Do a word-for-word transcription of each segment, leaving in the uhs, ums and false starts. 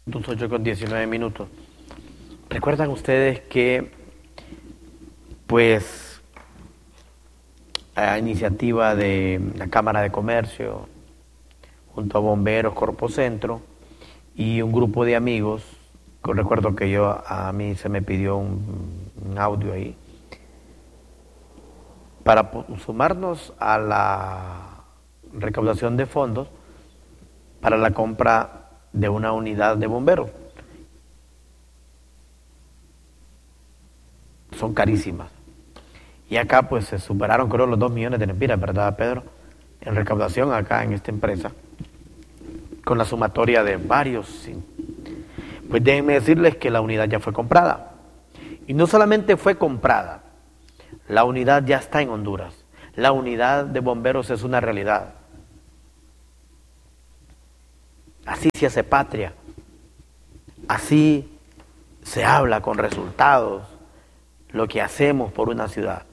ocho con diecinueve minutos. ¿Recuerdan ustedes que, pues, a iniciativa de la Cámara de Comercio, junto a Bomberos Corpo Centro y un grupo de amigos, que recuerdo que yo, a mí se me pidió un, un audio ahí, para sumarnos a la recaudación de fondos para la compra de una unidad de bomberos? Son carísimas. Y acá pues se superaron creo los dos millones de lempiras, ¿verdad, Pedro? En recaudación acá en esta empresa, con la sumatoria de varios. Sí. Pues déjenme decirles que la unidad ya fue comprada. Y no solamente fue comprada, la unidad ya está en Honduras. La unidad de bomberos es una realidad. Así se hace patria, así se habla con resultados lo que hacemos por una ciudad.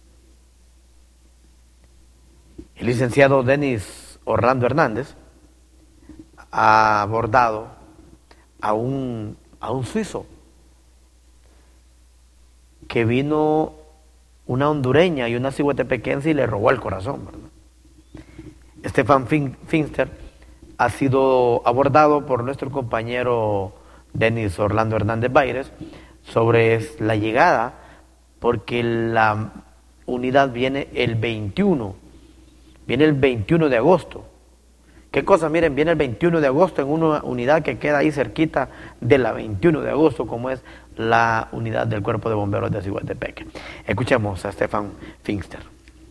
El licenciado Denis Orlando Hernández ha abordado a un, a un suizo que vino una hondureña y una ciguatepequense y le robó el corazón, ¿verdad? Stefan fin, Finster ha sido abordado por nuestro compañero Denis Orlando Hernández Baires sobre la llegada, porque la unidad viene el veintiuno, viene el veintiuno de agosto. ¿Qué cosa? Miren, viene el veintiuno de agosto en una unidad que queda ahí cerquita de la veintiuno de agosto, como es la unidad del Cuerpo de Bomberos de Ciguatepeque. Escuchemos a Stefan Finster.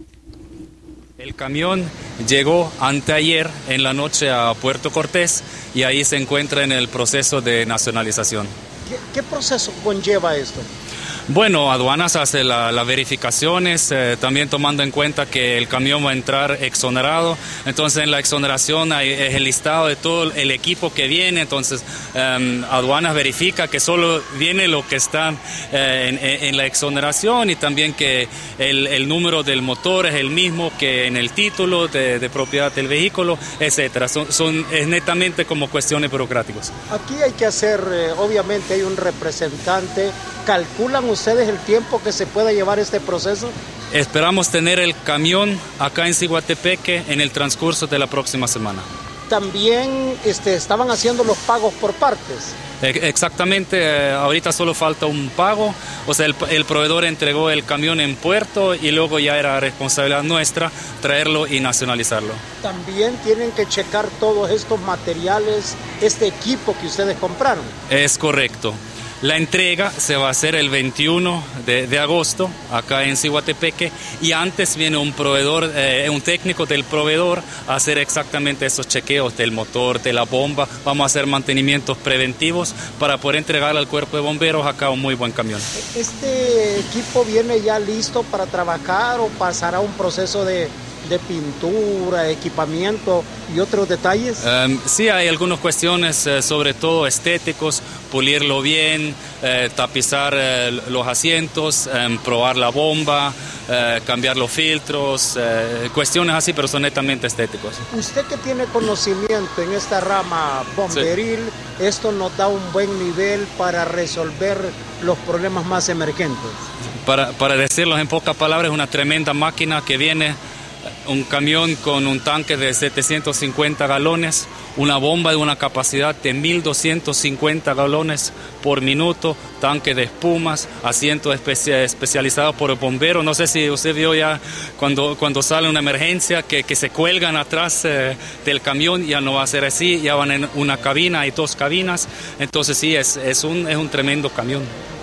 El camión llegó anteayer en la noche a Puerto Cortés y ahí se encuentra en el proceso de nacionalización. ¿Qué, qué proceso conlleva esto? Bueno, aduanas hace las la verificaciones, eh, también tomando en cuenta que el camión va a entrar exonerado. Entonces en la exoneración hay, es el listado de todo el equipo que viene. Entonces eh, aduanas verifica que solo viene lo que está eh, en, en la exoneración, y también que el, el número del motor es el mismo que en el título de, de propiedad del vehículo, etcétera. Son, son es netamente como cuestiones burocráticas. Aquí hay que hacer, eh, obviamente hay un representante. ¿Calculan ustedes el tiempo que se pueda llevar este proceso? Esperamos tener el camión acá en Ciguatepeque en el transcurso de la próxima semana. También este, estaban haciendo los pagos por partes. Exactamente, eh, ahorita solo falta un pago, o sea, el, el proveedor entregó el camión en puerto y luego ya era responsabilidad nuestra traerlo y nacionalizarlo. También tienen que checar todos estos materiales, este equipo que ustedes compraron. Es correcto. La entrega se va a hacer el veintiuno de, de agosto acá en Ciguatepeque, y antes viene un proveedor, eh, un técnico del proveedor a hacer exactamente esos chequeos del motor, de la bomba. Vamos a hacer mantenimientos preventivos para poder entregarle al cuerpo de bomberos acá un muy buen camión. ¿Este equipo viene ya listo para trabajar o pasará un proceso de... de pintura, equipamiento y otros detalles? Um, sí, hay algunas cuestiones, eh, sobre todo estéticos, pulirlo bien, eh, tapizar eh, los asientos, eh, probar la bomba, eh, cambiar los filtros, eh, cuestiones así, pero son netamente estéticos. Usted que tiene conocimiento en esta rama bomberil, sí, esto nos da un buen nivel para resolver los problemas más emergentes. Para, para decirlo en pocas palabras, es una tremenda máquina que viene. Un camión con un tanque de setecientos cincuenta galones, una bomba de una capacidad de mil doscientos cincuenta galones por minuto, tanque de espumas, asiento especia, especializado por el bombero. No sé si usted vio ya cuando, cuando sale una emergencia que, que se cuelgan atrás eh, del camión. Ya no va a ser así, ya van en una cabina, hay dos cabinas. Entonces sí, es, es, un, es un tremendo camión.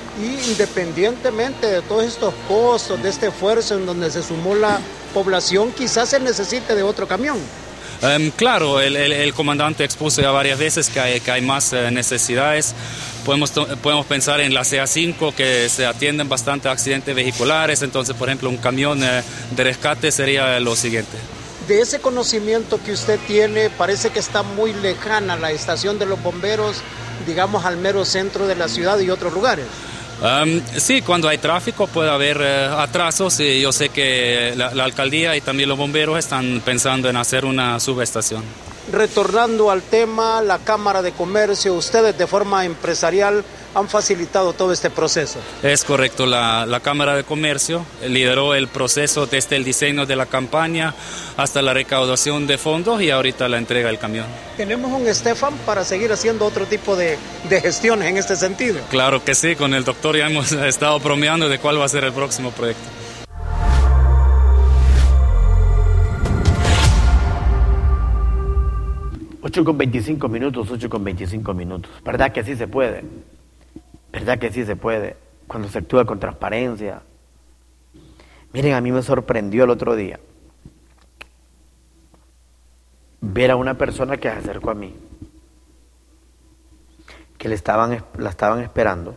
Y independientemente de todos estos costos, de este esfuerzo en donde se sumó la población, quizás se necesite de otro camión. Um, claro, el, el, el comandante expuso ya varias veces que hay, que hay más uh, necesidades. Podemos, podemos pensar en la C A cinco, que se atienden bastante accidentes vehiculares. Entonces, por ejemplo, un camión uh, de rescate sería lo siguiente. De ese conocimiento que usted tiene, parece que está muy lejana la estación de los bomberos, digamos, al mero centro de la ciudad y otros lugares. Um, sí, cuando hay tráfico puede haber uh, atrasos, y yo sé que la, la alcaldía y también los bomberos están pensando en hacer una subestación. Retornando al tema, la Cámara de Comercio, ustedes de forma empresarial han facilitado todo este proceso. Es correcto, la, la Cámara de Comercio lideró el proceso desde el diseño de la campaña hasta la recaudación de fondos y ahorita la entrega del camión. ¿Tenemos un Estefan para seguir haciendo otro tipo de, de gestiones en este sentido? Claro que sí, con el doctor ya hemos estado bromeando de cuál va a ser el próximo proyecto. ocho con veinticinco minutos, ocho con veinticinco minutos. ¿Verdad que sí se puede? ¿Verdad que sí se puede? Cuando se actúa con transparencia. Miren, a mí me sorprendió el otro día ver a una persona que se acercó a mí, que le estaban, la estaban esperando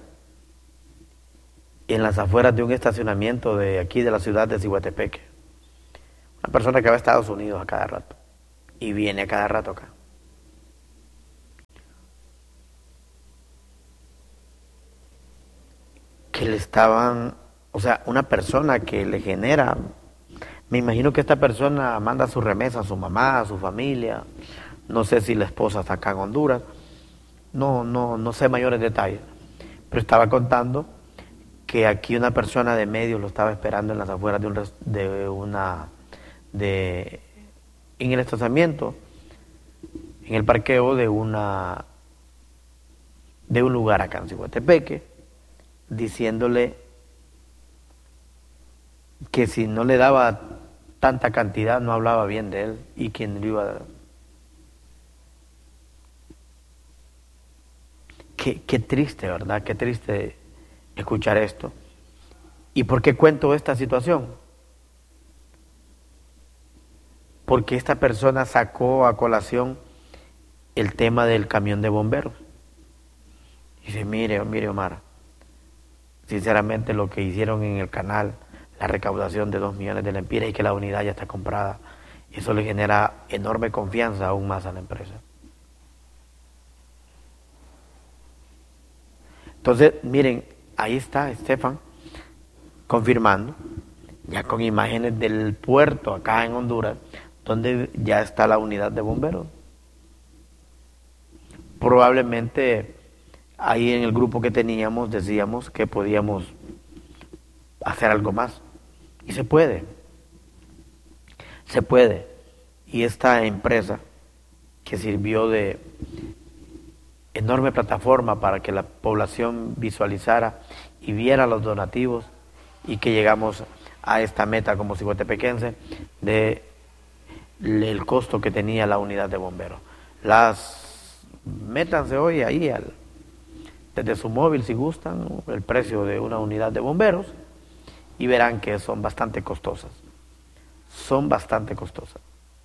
en las afueras de un estacionamiento de aquí de la ciudad de Ciguatepeque. Una persona que va a Estados Unidos a cada rato y viene a cada rato acá. Que le estaban, o sea, una persona que le genera, me imagino que esta persona manda su remesa a su mamá, a su familia, no sé si la esposa está acá en Honduras, no, no, no sé mayores detalles, pero estaba contando que aquí una persona de medios lo estaba esperando en las afueras de, un, de una, de, en el estacionamiento, en el parqueo de una, de un lugar acá en Ciguatepeque, diciéndole que si no le daba tanta cantidad no hablaba bien de él y quien lo iba a dar. Qué, qué triste, ¿verdad? Qué triste escuchar esto. ¿Y por qué cuento esta situación? Porque esta persona sacó a colación el tema del camión de bomberos. Dice, mire, mire Omar, sinceramente lo que hicieron en el canal, la recaudación de dos millones de lempiras y que la unidad ya está comprada, eso le genera enorme confianza aún más a la empresa. Entonces, miren, ahí está Estefan confirmando, ya con imágenes del puerto acá en Honduras, donde ya está la unidad de bomberos. Probablemente ahí en el grupo que teníamos decíamos que podíamos hacer algo más. Y se puede. Se puede. Y esta empresa que sirvió de enorme plataforma para que la población visualizara y viera los donativos y que llegamos a esta meta como ciguatepequense de el costo que tenía la unidad de bomberos. Las métanse hoy ahí al desde su móvil si gustan, el precio de una unidad de bomberos y verán que son bastante costosas. Son bastante costosas.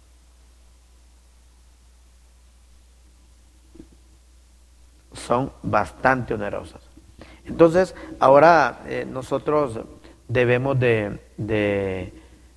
Son bastante onerosas. Entonces, ahora eh, nosotros debemos de, de,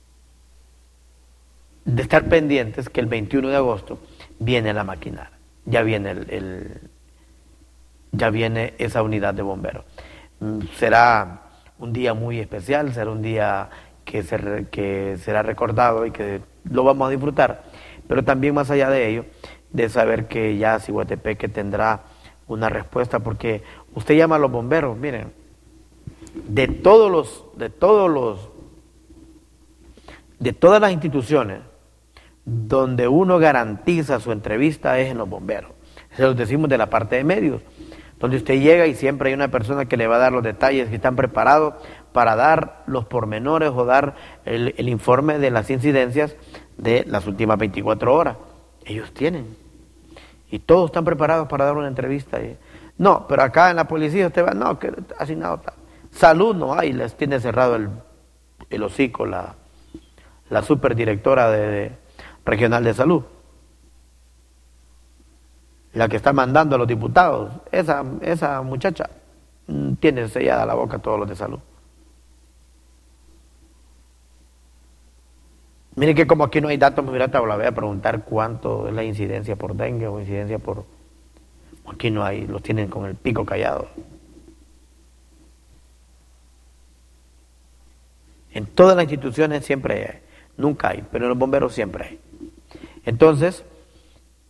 de estar pendientes que el veintiuno de agosto viene la maquinaria. Ya viene el... el ya viene esa unidad de bomberos. Será un día muy especial, será un día que, se, que será recordado y que lo vamos a disfrutar, pero también más allá de ello, de saber que ya Ciguatepeque tendrá una respuesta, porque usted llama a los bomberos, miren, de todos los, de todos los, de todas las instituciones donde uno garantiza su entrevista es en los bomberos. Se los decimos de la parte de medios, donde usted llega y siempre hay una persona que le va a dar los detalles, que están preparados para dar los pormenores o dar el, el informe de las incidencias de las últimas veinticuatro horas. Ellos tienen. Y todos están preparados para dar una entrevista. No, pero acá en la policía usted va, no, que así nada. Salud no hay, les tiene cerrado el, el hocico la, la superdirectora de, de regional de salud. La que está mandando a los diputados, esa, esa muchacha tiene sellada la boca a todos los de salud. Miren que como aquí no hay datos, me hubiera estado la voy a preguntar cuánto es la incidencia por dengue o incidencia por... Aquí no hay, los tienen con el pico callado. En todas las instituciones siempre hay, nunca hay, pero en los bomberos siempre hay. Entonces,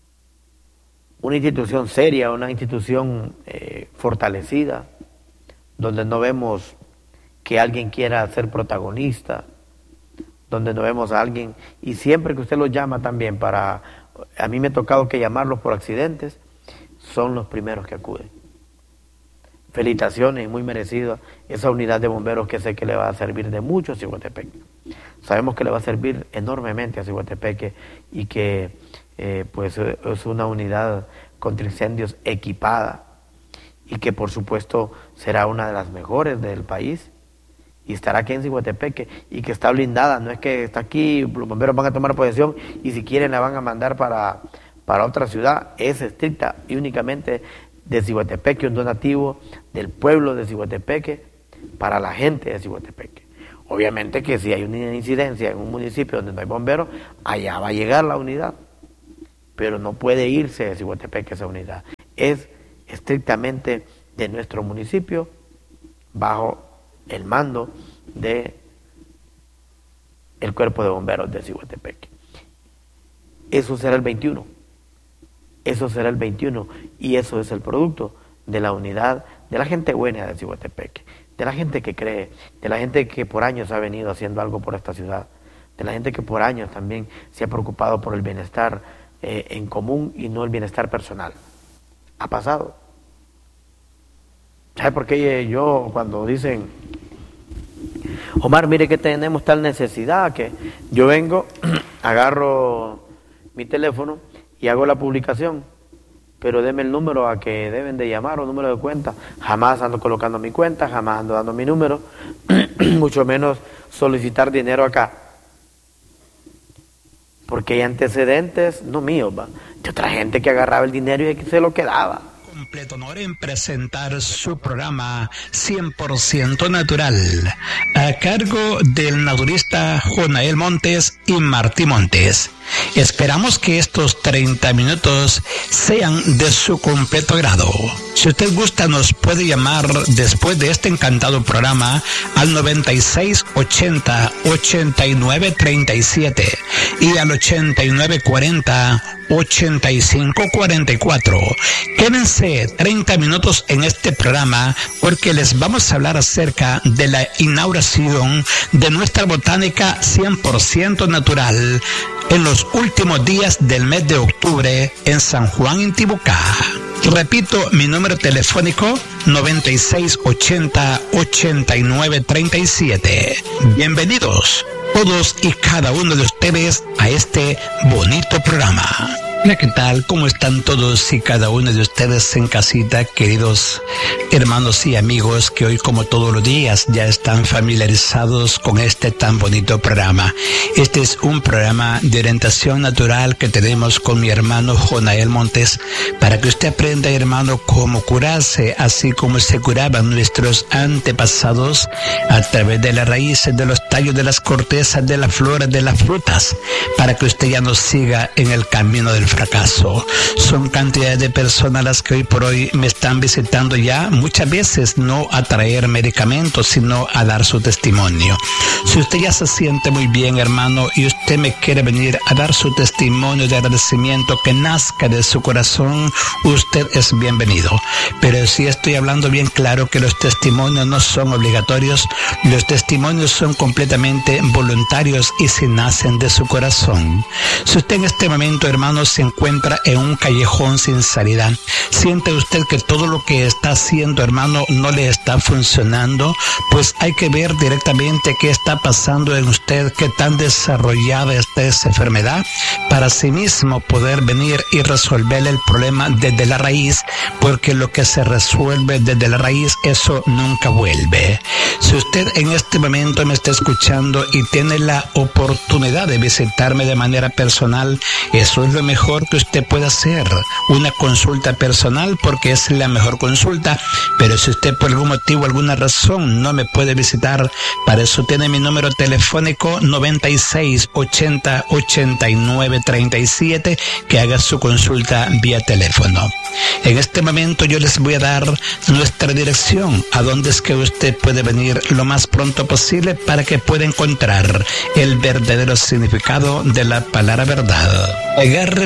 una institución seria, una institución eh, fortalecida, donde no vemos que alguien quiera ser protagonista, donde no vemos a alguien, y siempre que usted los llama también para, a mí me ha tocado que llamarlos por accidentes, son los primeros que acuden. Felicitaciones, muy merecido esa unidad de bomberos que sé que le va a servir de mucho a Ciguatepeque. Sabemos que le va a servir enormemente a Ciguatepeque y que eh, pues es una unidad contra incendios equipada y que por supuesto será una de las mejores del país y estará aquí en Ciguatepeque y que está blindada, no es que está aquí, los bomberos van a tomar posesión y si quieren la van a mandar para, para otra ciudad, es estricta y únicamente de Ciguatepeque, un donativo del pueblo de Ciguatepeque para la gente de Ciguatepeque. Obviamente que si hay una incidencia en un municipio donde no hay bomberos, allá va a llegar la unidad, pero no puede irse de Ciguatepeque esa unidad. Es estrictamente de nuestro municipio bajo el mando de el cuerpo de bomberos de Ciguatepeque. Eso será el veintiuno. Eso será el veintiuno y eso es el producto de la unidad de la gente buena de Ciguatepeque, de la gente que cree, de la gente que por años ha venido haciendo algo por esta ciudad, de la gente que por años también se ha preocupado por el bienestar eh, en común y no el bienestar personal. Ha pasado. ¿Sabe por qué yo cuando dicen, Omar, mire que tenemos tal necesidad, que yo vengo, agarro mi teléfono y hago la publicación, pero deme el número a que deben de llamar o número de cuenta? Jamás ando colocando mi cuenta, jamás ando dando mi número, mucho menos solicitar dinero acá, porque hay antecedentes, no míos, va, de otra gente que agarraba el dinero y se lo quedaba. Completo honor en presentar su programa cien por ciento natural, a cargo del naturista Jonael Montes y Martí Montes. Esperamos que estos treinta minutos sean de su completo agrado. Si usted gusta, nos puede llamar después de este encantado programa al noventa y seis ochenta ochenta y nueve treinta y siete y al ochenta y nueve cuarenta ochenta y cinco cuarenta y cuatro. Quédense treinta minutos en este programa porque les vamos a hablar acerca de la inauguración de nuestra botánica cien por ciento natural en los últimos días del mes de octubre en San Juan Intibucá. Repito, mi número telefónico noventa y seis ochenta ochenta y nueve treinta y siete. Bienvenidos todos y cada uno de ustedes a este bonito programa. Hola, ¿qué tal? ¿Cómo están todos y cada uno de ustedes en casita, queridos hermanos y amigos que hoy, como todos los días, ya están familiarizados con este tan bonito programa? Este es un programa de orientación natural que tenemos con mi hermano Jonael Montes para que usted aprenda, hermano, cómo curarse, así como se curaban nuestros antepasados a través de las raíces, de los tallos, de las cortezas, de las flores, de las frutas, para que usted ya no siga en el camino del fracaso. Son cantidades de personas las que hoy por hoy me están visitando ya, muchas veces no a traer medicamentos, sino a dar su testimonio. Si usted ya se siente muy bien, hermano, y usted me quiere venir a dar su testimonio de agradecimiento que nazca de su corazón, usted es bienvenido. Pero sí estoy hablando bien claro que los testimonios no son obligatorios, los testimonios son completamente voluntarios y se nacen de su corazón. Si usted en este momento, hermano, se encuentra en un callejón sin salida, siente usted que todo lo que está haciendo, hermano, no le está funcionando, pues hay que ver directamente qué está pasando en usted, qué tan desarrollada está esa enfermedad, para sí mismo poder venir y resolver el problema desde la raíz, porque lo que se resuelve desde la raíz, eso nunca vuelve. Si usted en este momento me está escuchando y tiene la oportunidad de visitarme de manera personal, eso es lo mejor que usted puede hacer, una consulta personal, porque es la mejor consulta. Pero si usted por algún motivo, alguna razón no me puede visitar, para eso tiene mi número telefónico noventa y seis ochenta ochenta y nueve treinta y siete, que haga su consulta vía teléfono. En este momento yo les voy a dar nuestra dirección, a donde es que usted puede venir lo más pronto posible para que pueda encontrar el verdadero significado de la palabra verdad. Agarre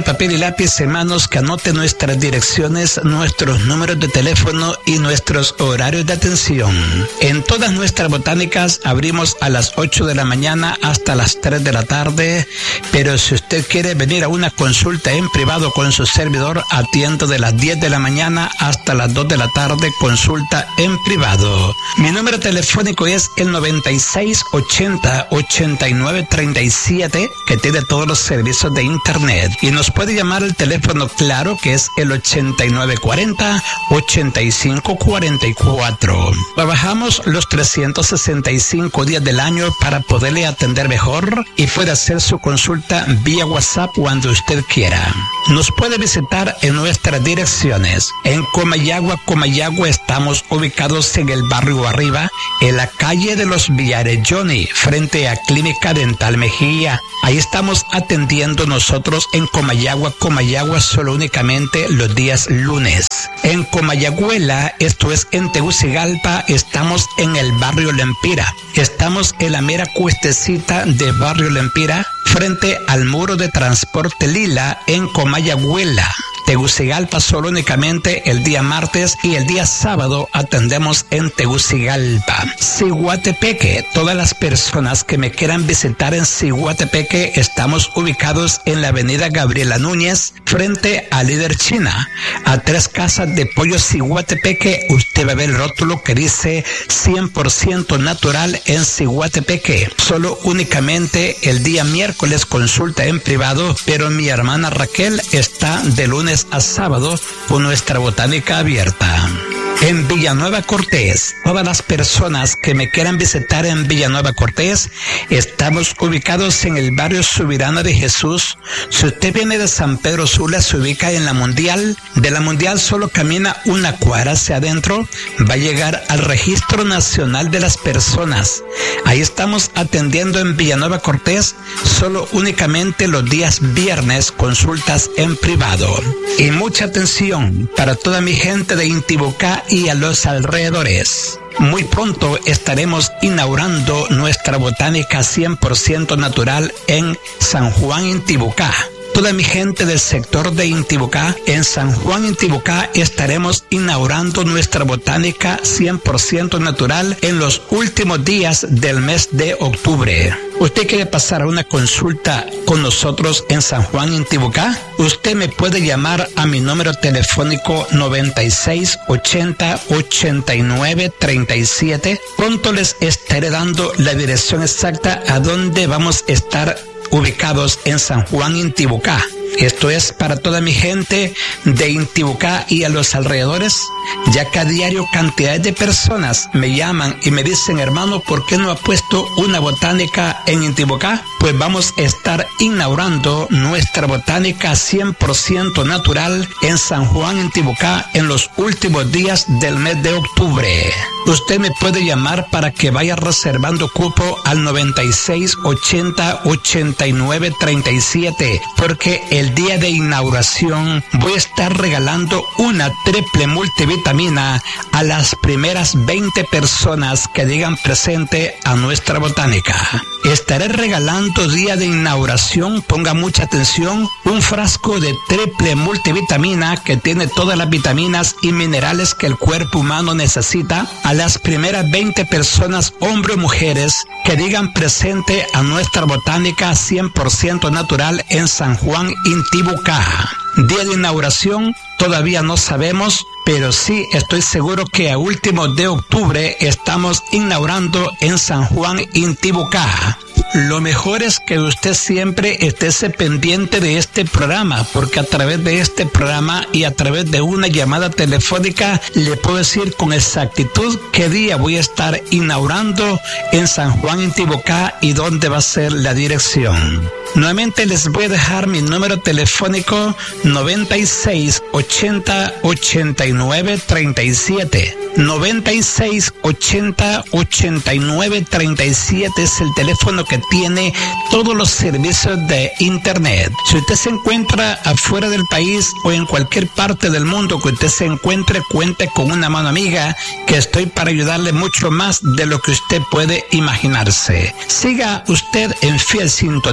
papel y lápiz en manos, que anote nuestras direcciones, nuestros números de teléfono y nuestros horarios de atención. En todas nuestras botánicas abrimos a las ocho de la mañana hasta las tres de la tarde, pero si usted quiere venir a una consulta en privado con su servidor, atiendo de las diez de la mañana hasta las dos de la tarde, consulta en privado. Mi número telefónico es el noventa y seis ochenta ochenta y nueve treinta y siete, que tiene todos los servicios de internet, y nos puede llamar al teléfono claro, que es el ochenta y nueve cuarenta ochenta y cinco cuarenta y cuatro. Trabajamos los trescientos sesenta y cinco días del año para poderle atender mejor, y puede hacer su consulta vía WhatsApp cuando usted quiera. Nos puede visitar en nuestras direcciones. En Comayagua, Comayagua estamos ubicados en el barrio Arriba, en la calle de los Villares Johnny, frente a Clínica Dental Mejía. Ahí estamos atendiendo nosotros en Comayagua, Comayagua, solo únicamente los días lunes. En Comayagüela, esto es en Tegucigalpa, estamos en el barrio Lempira. Estamos en la mera cuestecita de barrio Lempira, frente al muro de transporte Lila en Comayagüela. Tegucigalpa solo únicamente el día martes, y el día sábado atendemos en Tegucigalpa. Ciguatepeque, todas las personas que me quieran visitar en Ciguatepeque, estamos ubicados en la avenida Gabriela Núñez, frente a Líder China. A tres casas de pollo Ciguatepeque, usted va a ver el rótulo que dice cien por ciento natural en Ciguatepeque. Solo únicamente el día miércoles consulta en privado, pero mi hermana Raquel está de lunes a sábado con nuestra botánica abierta. En Villanueva Cortés, todas las personas que me quieran visitar en Villanueva Cortés, estamos ubicados en el barrio Subirana de Jesús. Si usted viene de San Pedro Sula, se ubica en la Mundial. De la Mundial solo camina una cuadra hacia adentro, va a llegar al Registro Nacional de las Personas. Ahí estamos atendiendo en Villanueva Cortés, solo únicamente los días viernes, consultas en privado. Y mucha atención para toda mi gente de Intibucá y a los alrededores. Muy pronto estaremos inaugurando nuestra botánica cien por ciento natural en San Juan, Intibucá. Toda mi gente del sector de Intibucá, en San Juan, Intibucá, estaremos inaugurando nuestra botánica cien por ciento natural en los últimos días del mes de octubre. ¿Usted quiere pasar a una consulta con nosotros en San Juan, Intibucá? Usted me puede llamar a mi número telefónico noventa y seis ochenta ochenta y nueve treinta y siete. Pronto les estaré dando la dirección exacta a donde vamos a estar ubicados en San Juan, Intibucá. Esto es para toda mi gente de Intibucá y a los alrededores, ya que a diario cantidades de personas me llaman y me dicen: hermano, ¿por qué no ha puesto una botánica en Intibucá? Pues vamos a estar inaugurando nuestra botánica cien por ciento natural en San Juan, Intibucá, en los últimos días del mes de octubre. Usted me puede llamar para que vaya reservando cupo al noventa y seis ochenta ochenta y nueve treinta y siete, porque el día de inauguración voy a estar regalando una triple multivitamina a las primeras veinte personas que digan presente a nuestra botánica. Estaré regalando día de inauguración, ponga mucha atención, un frasco de triple multivitamina que tiene todas las vitaminas y minerales que el cuerpo humano necesita a las primeras veinte personas, hombres o mujeres, que digan presente a nuestra botánica cien por ciento natural en San Juan, Intibucá. Día de inauguración todavía no sabemos, pero sí estoy seguro que a últimos de octubre estamos inaugurando en San Juan, Intibucá. Lo mejor es que usted siempre esté pendiente de este programa, porque a través de este programa y a través de una llamada telefónica le puedo decir con exactitud qué día voy a estar inaugurando en San Juan, Intibucá, y dónde va a ser la dirección. Nuevamente les voy a dejar mi número telefónico noventa y seis ochenta ochenta y nueve treinta y siete. noventa y seis ochenta ochenta y nueve treinta y siete es el teléfono que tiene todos los servicios de internet. Si usted se encuentra afuera del país o en cualquier parte del mundo que usted se encuentre, cuente con una mano amiga, que estoy para ayudarle mucho más de lo que usted puede imaginarse. Siga usted en fiel sintonía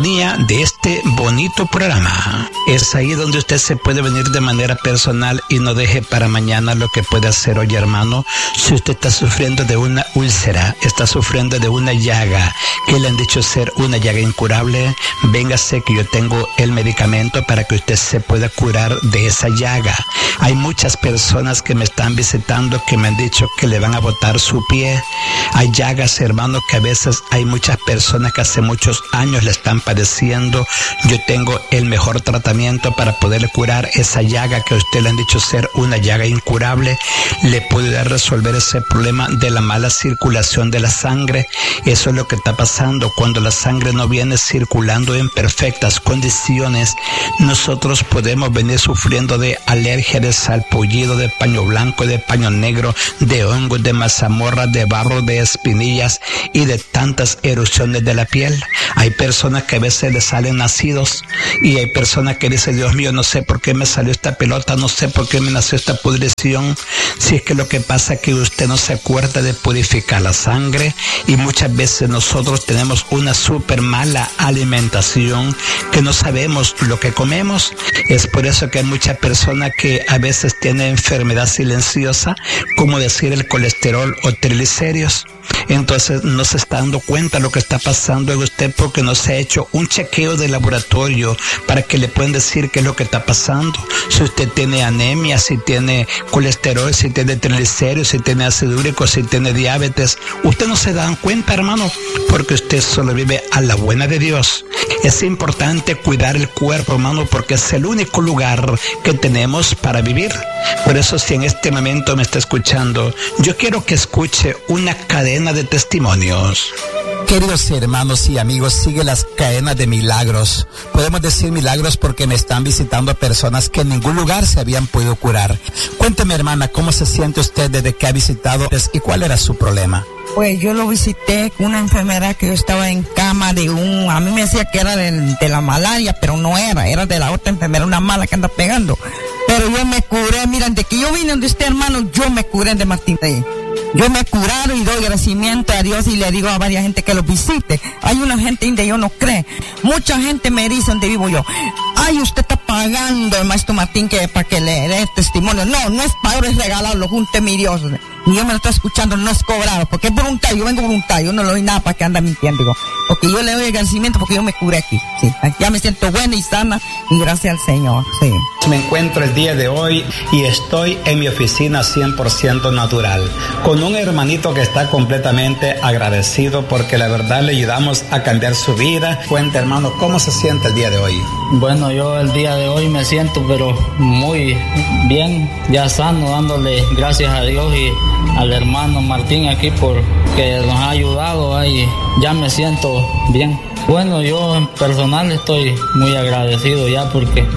de este bonito programa. Es ahí donde usted se puede venir de manera personal y no deje para mañana lo que puede hacer hoy, hermano. Si usted está sufriendo de una úlcera, está sufriendo de una llaga que le han dicho ser una llaga incurable, véngase que yo tengo el medicamento para que usted se pueda curar de esa llaga. Hay muchas personas que me están visitando que me han dicho que le van a botar su pie. Hay llagas, hermano, que a veces hay muchas personas que hace muchos años le están padeciendo. Yo tengo el mejor tratamiento para poder curar esa llaga que a usted le han dicho ser una llaga incurable. Le puede resolver ese problema de la mala circulación de la sangre. Eso es lo que está pasando cuando la sangre no viene circulando en perfectas condiciones. Nosotros podemos venir sufriendo de alergia, de salpullido, de paño blanco, de paño negro, de hongos, de mazamorra, de barro, de espinillas y de tantas erupciones de la piel. Hay personas que a veces les salen ácidos y hay personas que dicen, Dios mío, no sé por qué me salió esta pelota, no sé por qué me nació esta pudrición. Si es que lo que pasa es que usted no se acuerda de purificar la sangre, y muchas veces nosotros tenemos una súper mala alimentación que no sabemos lo que comemos. Es por eso que hay muchas personas que a veces tienen enfermedad silenciosa, como decir el colesterol o triglicéridos. Entonces no se está dando cuenta lo que está pasando en usted porque no se ha hecho un chequeo de laboratorio para que le puedan decir qué es lo que está pasando. Si usted tiene anemia, si tiene colesterol, si tiene triglicéridos, si tiene ácido úrico, si tiene diabetes, usted no se da cuenta, hermano, porque usted solo vive a la buena de Dios. Es importante cuidar el cuerpo, hermano, porque es el único lugar que tenemos para vivir. Por eso, si en este momento me está escuchando, yo quiero que escuche una cadena de testimonios. Queridos hermanos y amigos, sigue las cadenas de milagros. Podemos decir milagros porque me están visitando personas que en ningún lugar se habían podido curar. Cuénteme, hermana, ¿cómo se siente usted desde que ha visitado y cuál era su problema? Pues yo lo visité con una enfermedad que yo estaba en cama de un... A mí me decía que era de, de la malaria, pero no era, era de la otra enfermedad, una mala que anda pegando. Pero yo me curé, miren, de que yo vine donde usted, hermano, yo me curé de Martín Reyes. Yo me he curado y doy agradecimiento a Dios y le digo a varias gente que los visite. Hay una gente donde yo no cree. Mucha gente me dice donde vivo yo, ay, usted está pagando el maestro Martín que para que le dé testimonio. No, no es pago, es regalado, lo junte mi Dios. Ni yo me lo estoy escuchando, no es cobrado, porque es voluntario, yo vengo voluntario, yo no le doy nada para que anda mintiendo, digo, porque yo le doy agradecimiento porque yo me curé aquí, sí, ya me siento buena y sana y gracias al Señor, sí. Me encuentro el día de hoy y estoy en mi oficina cien por ciento natural, con un hermanito que está completamente agradecido porque la verdad le ayudamos a cambiar su vida. Cuenta, hermano, ¿cómo se siente el día de hoy? Bueno, yo el día de hoy me siento pero muy bien, ya sano, dándole gracias a Dios y al hermano Martín aquí porque nos ha ayudado y ya me siento bien. Bueno, yo en personal estoy muy agradecido ya porque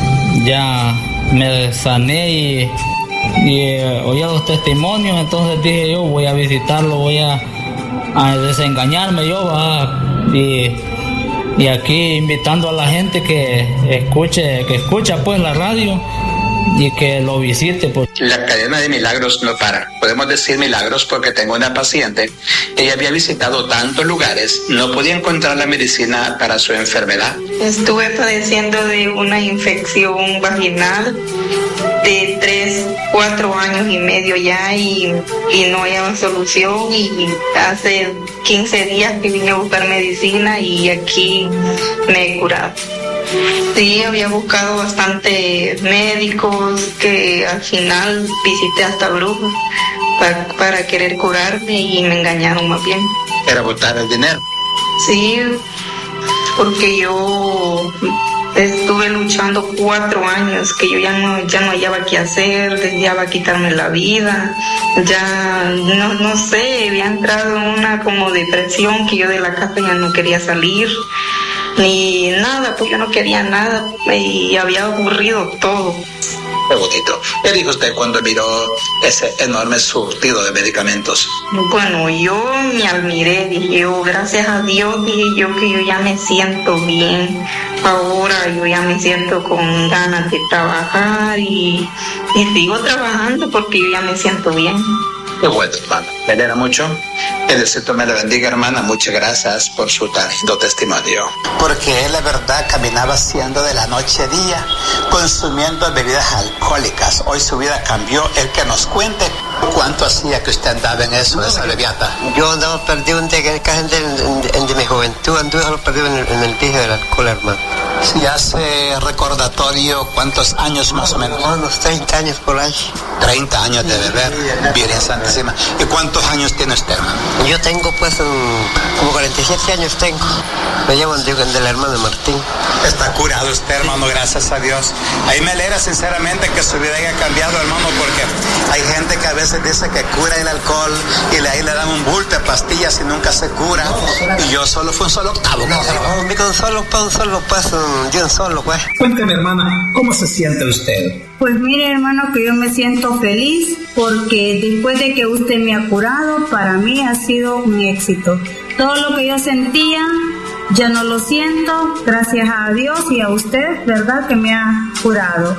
ya me sané y, y eh, oí los testimonios, entonces dije yo voy a visitarlo, voy a, a desengañarme yo ¿va? y y aquí invitando a la gente que escuche, que escucha pues la radio y que lo visite. Pues. La cadena de milagros no para. Podemos decir milagros porque tengo una paciente. Ella había visitado tantos lugares, no podía encontrar la medicina para su enfermedad. Estuve padeciendo de una infección vaginal de tres, cuatro años y medio ya y, y no había solución y hace quince días que vine a buscar medicina y aquí me he curado. Sí, había buscado bastante médicos que al final visité hasta brujos para, para querer curarme y me engañaron más bien. ¿Era botar el dinero? Sí, porque yo estuve luchando cuatro años que yo ya no, ya no hallaba qué hacer, deseaba quitarme la vida, ya no, no sé, había entrado en una como depresión que yo de la casa ya no quería salir. Ni nada, pues yo no quería nada y había ocurrido todo. Qué bonito. ¿Qué dijo usted cuando miró ese enorme surtido de medicamentos? Bueno, yo me admiré, dije yo, gracias a Dios, dije yo que yo ya me siento bien. Ahora yo ya me siento con ganas de trabajar y, y sigo trabajando porque yo ya me siento bien. Qué bueno, hermano. Me alegra mucho. El Diosito me la bendiga, hermana. Muchas gracias por su tan lindo testimonio. Porque él, la verdad, caminaba haciendo de la noche a día, consumiendo bebidas alcohólicas. Hoy su vida cambió. El que nos cuente cuánto hacía que usted andaba en eso, de esa bebiata. Yo andaba perdido en, de, en, de, en de mi juventud, anduve solo perdido en el, en el vicio del alcohol, hermano. Si hace recordatorio, ¿cuántos años más o menos? Unos treinta años por ahí. treinta años de beber, Virgen Santísima. ¿Y cuántos años tiene usted, hermano? Yo tengo, pues, un, como cuarenta y siete años tengo. Me llaman de, del hermano Martín. Está curado usted, hermano, gracias a Dios. Ahí me alegra sinceramente que su vida haya cambiado, hermano, porque hay gente que a veces dice que cura el alcohol y le, ahí le dan un bulto de pastillas y nunca se cura. Y yo solo fui un solo octavo. No, no, no, con solo, pues, un solo, pues, de un solo, pues. Cuénteme, hermana, ¿cómo se siente usted? Pues mire, hermano, que yo me siento feliz porque después de que usted me ha curado, para mí ha sido un éxito. Todo lo que yo sentía, ya no lo siento, gracias a Dios y a usted, ¿verdad?, que me ha curado.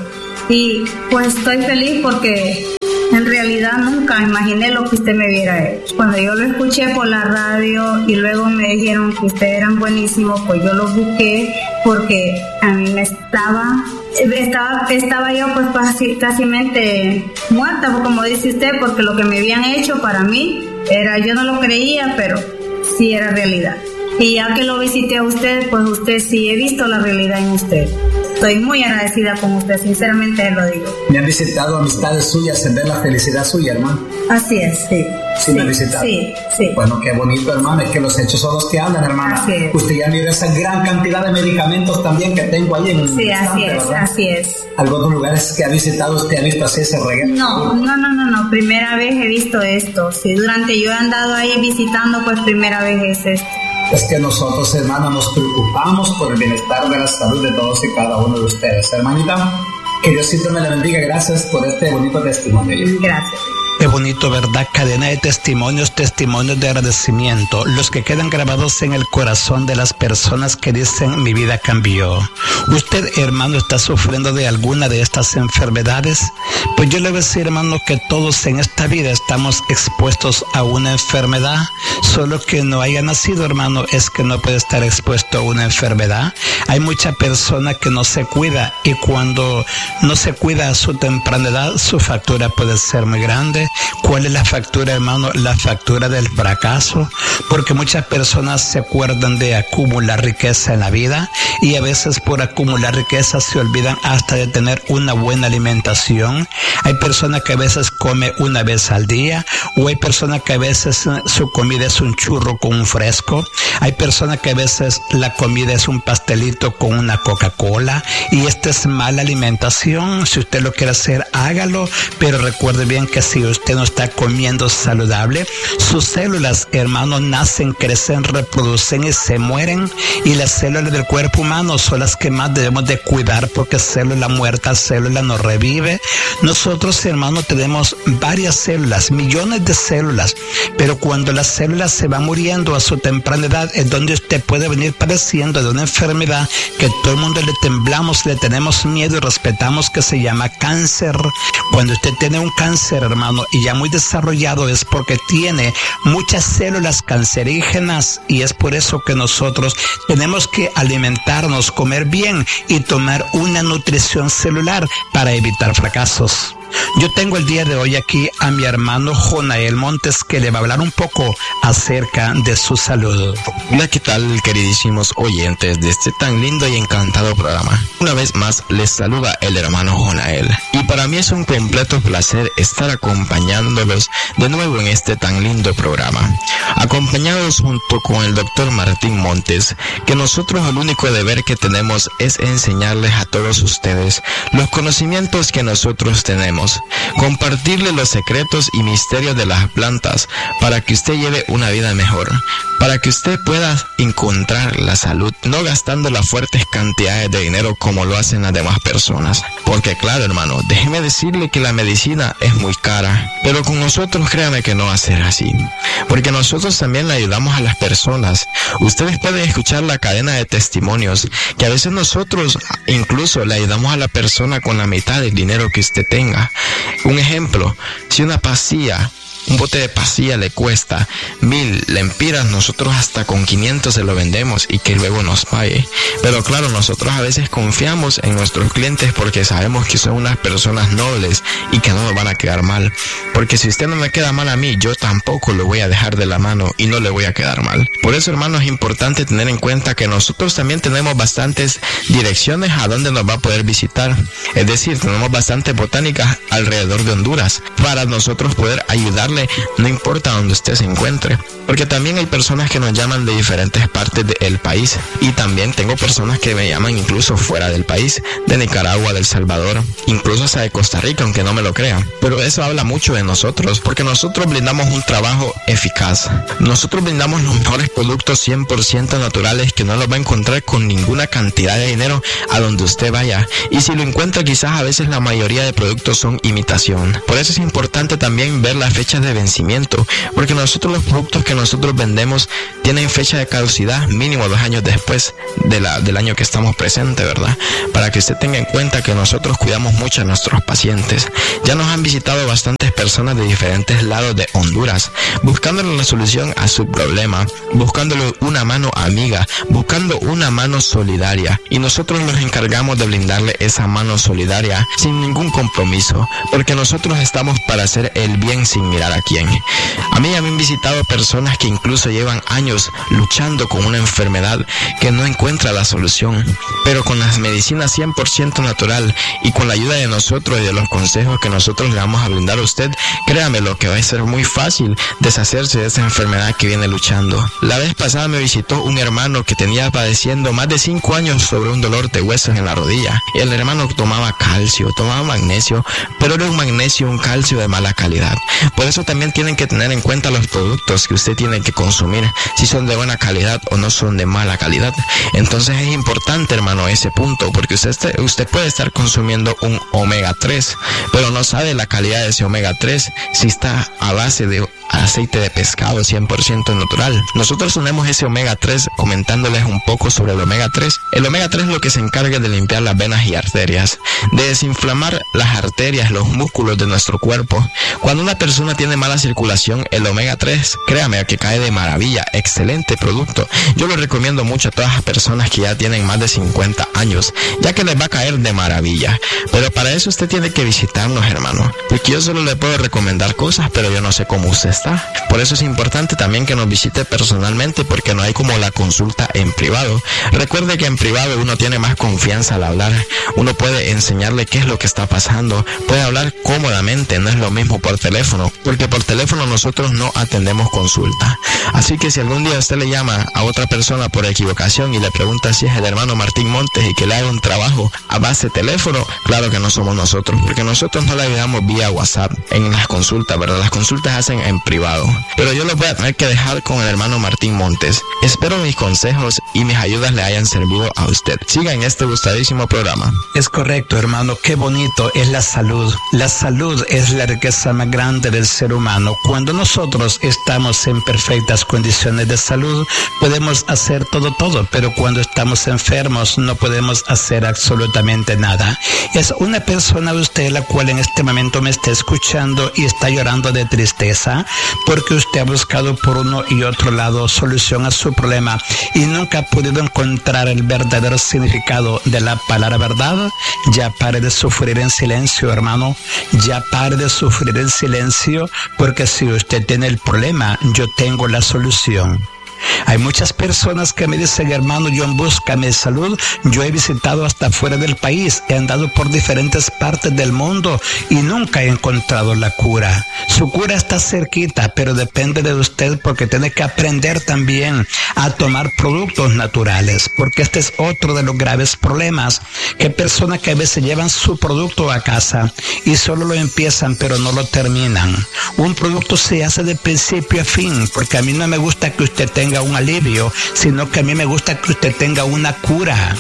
Y pues estoy feliz porque en realidad nunca imaginé lo que usted me hubiera hecho. Cuando yo lo escuché por la radio y luego me dijeron que ustedes eran buenísimos, pues yo los busqué porque a mí me estaba... Estaba, estaba yo pues casi, casi mente muerta, como dice usted, porque lo que me habían hecho para mí era, yo no lo creía, pero sí era realidad. Y ya que lo visité a usted, pues usted sí he visto la realidad en usted. Estoy muy agradecida con usted, sinceramente lo digo. ¿Me han visitado amistades suyas en ver la felicidad suya, hermano? Así es, sí. ¿Sí, sí me han visitado? Sí, sí. Bueno, qué bonito, hermano, es que los hechos son los que hablan, hermana. Así es. Usted ya mira esa gran cantidad de medicamentos también que tengo ahí en el Sí, instante, así es, ¿verdad? así es. ¿Algunos lugares que ha visitado usted ha visto así ese regalo? No, no, no, no, no, primera vez he visto esto. Sí, durante yo he andado ahí visitando, pues primera vez es esto. Es que nosotros, hermana, nos preocupamos por el bienestar de la salud de todos y cada uno de ustedes. Hermanita, que Diosito me la bendiga. Gracias por este bonito testimonio. Gracias. Qué bonito, ¿verdad? Cadena de testimonios, testimonios de agradecimiento, los que quedan grabados en el corazón de las personas que dicen mi vida cambió. Usted, hermano, está sufriendo de alguna de estas enfermedades. Pues yo le voy a decir, hermano, que todos en esta vida estamos expuestos a una enfermedad. Solo que no haya nacido, hermano, es que no puede estar expuesto a una enfermedad. Hay mucha persona que no se cuida y cuando no se cuida a su temprana edad, su factura puede ser muy grande. ¿Cuál es la factura, hermano? La factura del fracaso, porque muchas personas se acuerdan de acumular riqueza en la vida y a veces por acumular riqueza se olvidan hasta de tener una buena alimentación. Hay personas que a veces come una vez al día, o hay personas que a veces su comida es un churro con un fresco, hay personas que a veces la comida es un pastelito con una Coca-Cola, y esta es mala alimentación. Si usted lo quiere hacer, hágalo, pero recuerde bien que si usted no está comiendo saludable, sus células, hermanos, nacen, crecen, reproducen y se mueren, y las células del cuerpo humano son las que más debemos de cuidar, porque célula muerta, célula no revive. Nosotros, hermanos, tenemos varias células, millones de células, pero cuando las células se van muriendo a su temprana edad, es donde usted puede venir padeciendo de una enfermedad que todo el mundo le temblamos, le tenemos miedo y respetamos, que se llama cáncer. Cuando usted tiene un cáncer, hermano, y ya muy desarrollado, es porque tiene muchas células cancerígenas, y es por eso que nosotros tenemos que alimentarnos, comer bien y tomar una nutrición celular para evitar fracasos. Yo tengo el día de hoy aquí a mi hermano Jonael Montes, que le va a hablar un poco acerca de su salud. Hola, ¿qué tal, queridísimos oyentes de este tan lindo y encantado programa? Una vez más les saluda el hermano Jonael, y para mí es un completo placer estar acompañándolos de nuevo en este tan lindo programa, acompañados junto con el doctor Martín Montes, que nosotros el único deber que tenemos es enseñarles a todos ustedes los conocimientos que nosotros tenemos, compartirle los secretos y misterios de las plantas para que usted lleve una vida mejor, para que usted pueda encontrar la salud, no gastando las fuertes cantidades de dinero como lo hacen las demás personas. Porque claro, hermano, déjeme decirle que la medicina es muy cara, pero con nosotros créame que no va a ser así, porque nosotros también le ayudamos a las personas. Ustedes pueden escuchar la cadena de testimonios que a veces nosotros incluso le ayudamos a la persona con la mitad del dinero que usted tenga. Un ejemplo, si una pastilla un bote de pasilla le cuesta mil lempiras, nosotros hasta con quinientos se lo vendemos y que luego nos pague. Pero claro, nosotros a veces confiamos en nuestros clientes porque sabemos que son unas personas nobles y que no nos van a quedar mal. Porque si usted no me queda mal a mí, yo tampoco lo voy a dejar de la mano y no le voy a quedar mal. Por eso, hermano, es importante tener en cuenta que nosotros también tenemos bastantes direcciones a donde nos va a poder visitar. Es decir, tenemos bastantes botánicas alrededor de Honduras para nosotros poder ayudarle, no importa donde usted se encuentre. Porque también hay personas que nos llaman de diferentes partes del país y también tengo personas que me llaman incluso fuera del país, de Nicaragua, de El Salvador, incluso hasta de Costa Rica, aunque no me lo crean. Pero eso habla mucho de nosotros, porque nosotros brindamos un trabajo eficaz. Nosotros brindamos los mejores productos cien por ciento naturales que no los va a encontrar con ninguna cantidad de dinero a donde usted vaya. Y si lo encuentra, quizás a veces la mayoría de productos son imitación. Por eso es importante también ver las fechas de vencimiento, porque nosotros los productos que nosotros vendemos tienen fecha de caducidad mínimo dos años después de la, del año que estamos presentes, ¿verdad? Para que usted tenga en cuenta que nosotros cuidamos mucho a nuestros pacientes. Ya nos han visitado bastantes personas de diferentes lados de Honduras, buscándole la solución a su problema, buscándole una mano amiga, buscando una mano solidaria. Y nosotros nos encargamos de brindarle esa mano solidaria sin ningún compromiso, porque nosotros estamos para hacer el bien sin mirar a quién. A mí ya me han visitado personas que incluso llevan años luchando con una enfermedad que no encuentra la solución, pero con las medicinas cien por ciento natural y con la ayuda de nosotros y de los consejos que nosotros le vamos a brindar a usted, créame lo que va a ser muy fácil deshacerse de esa enfermedad que viene luchando. La vez pasada me visitó un hermano que tenía padeciendo más de cinco años sobre un dolor de huesos en la rodilla. El hermano tomaba calcio, tomaba magnesio, pero era un magnesio, un calcio de mala calidad. Por eso también tienen que tener en cuenta los productos que usted tiene que consumir, si son de buena calidad o no son de mala calidad. Entonces es importante, hermano, ese punto, porque usted, usted puede estar consumiendo un omega tres, pero no sabe la calidad de ese omega tres si está a base de aceite de pescado cien por ciento natural. Nosotros tenemos ese omega tres comentándoles un poco sobre el omega tres. El omega tres es lo que se encarga de limpiar las venas y arterias, de desinflamar las arterias, los músculos de nuestro cuerpo. Cuando una persona tiene mala circulación, el omega tres, créame que cae de maravilla. Excelente producto. Yo lo recomiendo mucho a todas las personas que ya tienen más de cincuenta años, ya que les va a caer de maravilla. Pero para eso usted tiene que visitarnos, hermano, porque yo solo le puedo recomendar cosas, pero yo no sé cómo usted está. Por eso es importante también que nos visite personalmente, porque no hay como la consulta en privado. Recuerde que en privado uno tiene más confianza al hablar, uno puede enseñarle qué es lo que está pasando, puede hablar cómodamente, no es lo mismo por teléfono, porque por teléfono nosotros no atendemos consulta. Así que si algún día usted le llama a otra persona por equivocación y le pregunta si es el hermano Martín Montes y que le haga un trabajo a base de teléfono, claro que no somos nosotros, porque nosotros no le ayudamos vía WhatsApp en las consultas, ¿verdad? Las consultas hacen en privado. Pero yo lo voy a tener que dejar con el hermano Martín Montes. Espero mis consejos y mis ayudas le hayan servido a usted. Siga en este gustadísimo programa. Es correcto, hermano. Qué bonito es la salud. La salud es la riqueza más grande del ser humano. Cuando nosotros estamos en perfectas condiciones de salud, podemos hacer todo, todo. Pero cuando estamos enfermos, no podemos hacer absolutamente nada. Es una persona usted la cual en este momento me está escuchando y está llorando de tristeza, porque usted ha buscado por uno y otro lado solución a su problema y nunca ha podido encontrar el verdadero significado de la palabra verdad. Ya pare de sufrir en silencio, hermano. Ya pare de sufrir en silencio, porque si usted tiene el problema, yo tengo la solución. Hay muchas personas que me dicen, hermano, yo en busca de salud, yo he visitado hasta fuera del país, he andado por diferentes partes del mundo y nunca he encontrado la cura. Su cura está cerquita, pero depende de usted, porque tiene que aprender también a tomar productos naturales, porque este es otro de los graves problemas, que hay personas que a veces llevan su producto a casa y solo lo empiezan pero no lo terminan. Un producto se hace de principio a fin, porque a mí no me gusta que usted tenga un alivio, sino que a mí me gusta que usted tenga una cura.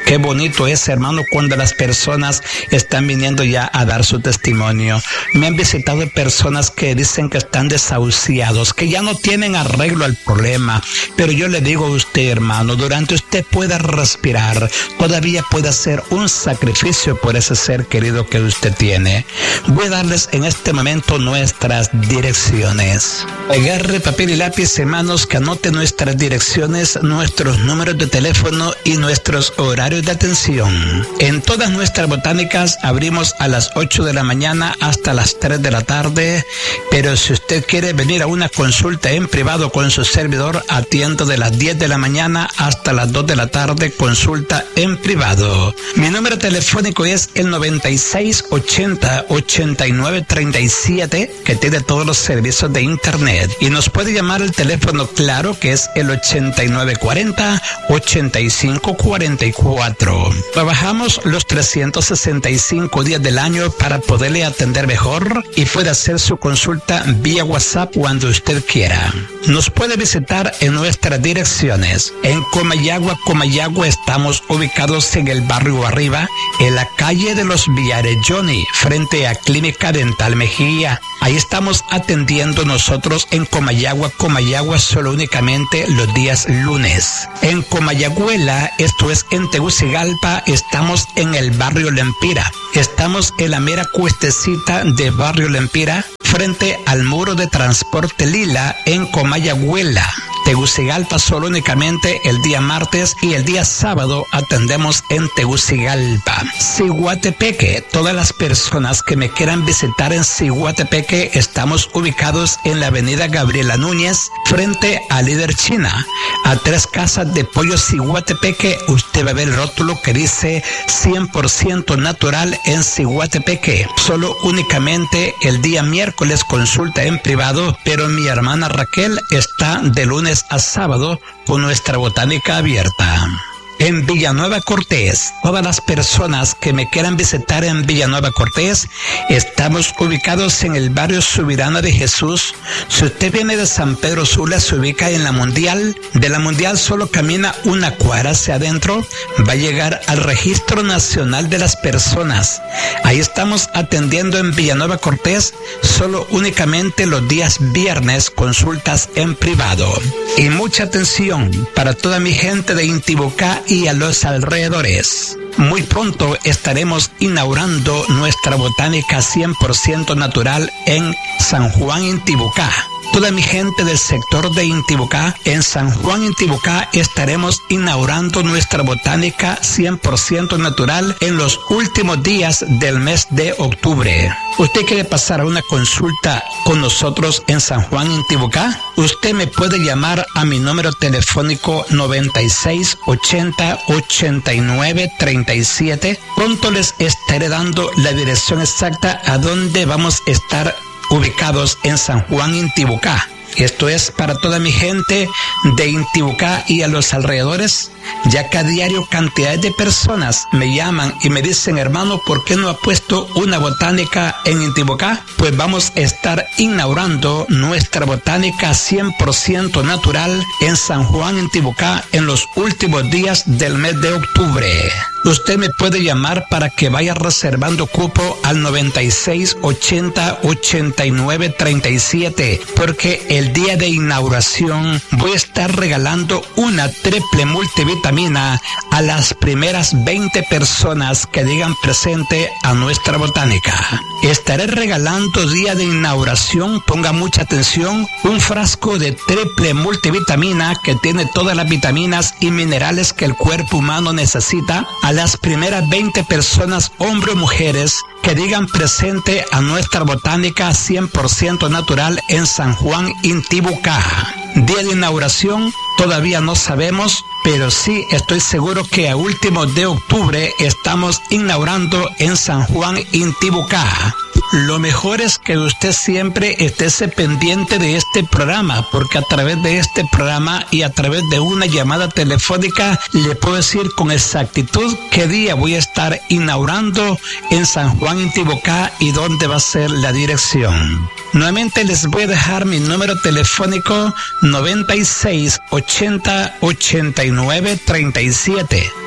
Qué bonito es, hermano, cuando las personas están viniendo ya a dar su testimonio. Me han visitado personas que dicen que están desahuciados, que ya no tienen arreglo al problema. Pero yo le digo a usted, hermano, durante usted pueda respirar, todavía puede hacer un sacrificio por ese ser querido que usted tiene. Voy a darles en este momento nuestras direcciones. Agarre papel y lápiz, hermanos, que anote nuestras direcciones, nuestros números de teléfono y nuestros horarios de atención. En todas nuestras botánicas abrimos a las ocho de la mañana hasta las tres de la tarde, pero si usted quiere venir a una consulta en privado con su servidor, atiendo de las diez de la mañana hasta las dos de la tarde, consulta en privado. Mi número telefónico es el noventa y seis ochenta ochenta y nueve treinta y siete, que tiene todos los servicios de internet, y nos puede llamar al teléfono claro, que es el ochenta y nueve cuarenta ochenta y cinco cuarenta y cuatro. Trabajamos los trescientos sesenta y cinco días del año para poderle atender mejor, y puede hacer su consulta vía WhatsApp cuando usted quiera. Nos puede visitar en nuestras direcciones. En Comayagua, Comayagua estamos ubicados en el barrio Arriba, en la calle de los Villares Johnny, frente a Clínica Dental Mejía. Ahí estamos atendiendo nosotros en Comayagua, Comayagua, solo únicamente los días lunes. En Comayagüela, esto es en Tegucigalpa, estamos en el barrio Lempira. Estamos en la mera cuestecita de barrio Lempira, frente al muro de transporte Lila en Comayagüela. Tegucigalpa solo únicamente el día martes, y el día sábado atendemos en Tegucigalpa. Siguatepeque, todas las personas que me quieran visitar en Siguatepeque, estamos ubicados en la avenida Gabriela Núñez, frente a Líder China. A tres casas de pollo Siguatepeque, usted va a ver el rótulo que dice cien por ciento natural en Siguatepeque. Solo únicamente el día miércoles consulta en privado, pero mi hermana Raquel está de lunes a sábado con nuestra botánica abierta. En Villanueva Cortés, todas las personas que me quieran visitar en Villanueva Cortés, estamos ubicados en el barrio Subirana de Jesús. Si usted viene de San Pedro Sula, se ubica en la Mundial. De la Mundial solo camina una cuadra hacia adentro, va a llegar al Registro Nacional de las Personas. Ahí estamos atendiendo en Villanueva Cortés, solo únicamente los días viernes, consultas en privado. Y mucha atención para toda mi gente de Intibucá y a los alrededores. Muy pronto estaremos inaugurando nuestra botánica cien por ciento natural en San Juan, Intibucá. Toda mi gente del sector de Intibucá, en San Juan, Intibucá, estaremos inaugurando nuestra botánica cien por ciento natural en los últimos días del mes de octubre. ¿Usted quiere pasar a una consulta con nosotros en San Juan, Intibucá? Usted me puede llamar a mi número telefónico noventa y seis ochenta ochenta y nueve treinta y siete. Pronto les estaré dando la dirección exacta a donde vamos a estar ubicados en San Juan, Intibucá. Esto es para toda mi gente de Intibucá y a los alrededores, ya que a diario cantidades de personas me llaman y me dicen: hermano, ¿por qué no ha puesto una botánica en Intibucá? Pues vamos a estar inaugurando nuestra botánica cien por ciento natural en San Juan, Intibucá, en los últimos días del mes de octubre. Usted me puede llamar para que vaya reservando cupo al noventa y seis ochenta ochenta y nueve treinta y siete, porque el día de inauguración voy a estar regalando una triple multivitamina a las primeras veinte personas que digan presente a nuestra botánica. Estaré regalando día de inauguración, ponga mucha atención, un frasco de triple multivitamina que tiene todas las vitaminas y minerales que el cuerpo humano necesita a las primeras veinte personas, hombres o mujeres, que digan presente a nuestra botánica cien por ciento natural en San Juan, Intibucá. Día de inauguración todavía no sabemos, pero sí estoy seguro que a últimos de octubre estamos inaugurando en San Juan, Intibucá. Lo mejor es que usted siempre esté pendiente de este programa, porque a través de este programa y a través de una llamada telefónica le puedo decir con exactitud qué día voy a estar inaugurando en San Juan, Intibucá, y dónde va a ser la dirección. Nuevamente les voy a dejar mi número telefónico noventa y seis ochenta ochenta y nueve treinta y siete.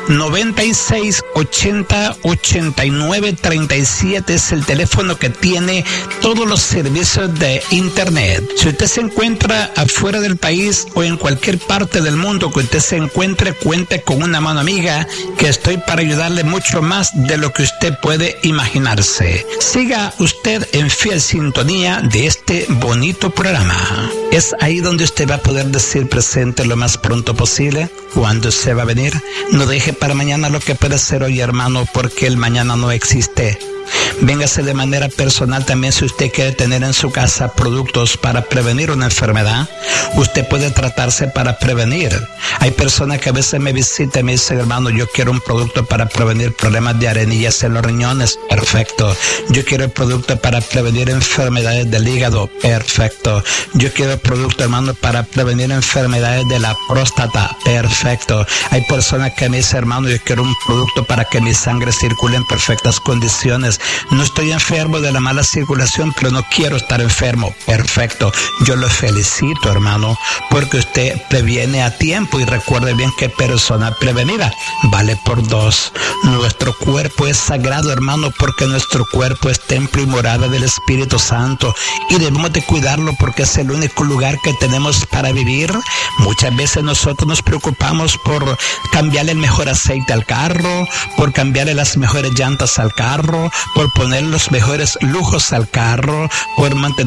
noventa y seis ochenta ochenta y nueve treinta y siete es el teléfono que tiene todos los servicios de internet. Si usted se encuentra afuera del país o en cualquier parte del mundo que usted se encuentre, cuente con una mano amiga que estoy para ayudarle mucho más de lo que usted puede imaginarse. Siga usted en fiel sintonía de este bonito programa. Es ahí donde usted va a poder decir presente lo más pronto posible. Cuando se va a venir, no deje para mañana lo que puede hacer hoy, hermano, porque el mañana no existe. Véngase de manera personal también si usted quiere tener en su casa productos para prevenir una enfermedad. Usted puede tratarse para prevenir. Hay personas que a veces me visitan y me dicen, hermano, yo quiero un producto para prevenir problemas de arenillas en los riñones. Perfecto. Yo quiero el producto para prevenir enfermedades del hígado. Perfecto. Yo quiero el producto, hermano, para prevenir enfermedades de la próstata. Perfecto. Hay personas que me dicen, hermano, yo quiero un producto para que mi sangre circule en perfectas condiciones. No estoy enfermo de la mala circulación, pero no quiero estar enfermo. Perfecto. Yo lo felicito, hermano, porque usted previene a tiempo y recuerde bien que persona prevenida vale por dos. Nuestro cuerpo es sagrado, hermano, porque nuestro cuerpo es templo y morada del Espíritu Santo y debemos de cuidarlo porque es el único lugar que tenemos para vivir. Muchas veces nosotros nos preocupamos por cambiarle el mejor aceite al carro, por cambiarle las mejores llantas al carro, por poner los mejores lujos al carro, por mantener